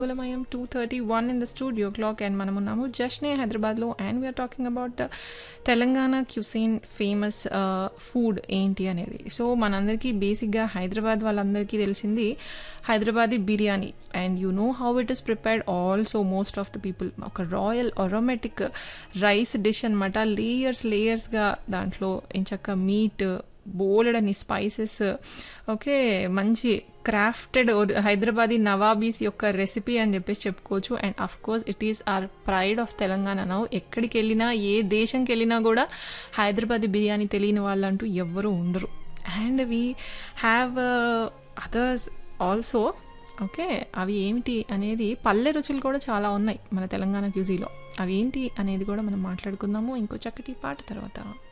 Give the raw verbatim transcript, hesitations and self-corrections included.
Kulamaya two thirty-one in the studio clock and మనమున్నాము జష్నే హైదరాబాద్లో and we are talking about the Telangana cuisine famous food ఏంటి అనేది. So మనందరికీ బేసిక్గా హైదరాబాద్ వాళ్ళందరికీ తెలిసింది Hyderabadi biryani and you know how it is prepared also most of the people ఒక royal aromatic rice dish అనమాట. Layers లేయర్స్గా దాంట్లో ఇంచక్క మీట్ బోలెడని స్పైసెస్ ఓకే మంచి క్రాఫ్టెడ్ హైదరాబాదీ నవాబీస్ యొక్క రెసిపీ అని చెప్పేసి చెప్పుకోవచ్చు. And of course it is our pride of Telangana now. ఎక్కడికి వెళ్ళినా ఏ దేశంకి వెళ్ళినా కూడా హైదరాబాదీ బిర్యానీ తెలియని వాళ్ళంటూ ఎవ్వరూ ఉండరు. And we have others also. Okay అవి ఏమిటి అనేది పల్లె రుచులు కూడా చాలా ఉన్నాయి మన తెలంగాణ క్యూజీలో. అవి ఏంటి అనేది కూడా మనం మాట్లాడుకుందాము ఇంకో చక్కటి పాట తర్వాత.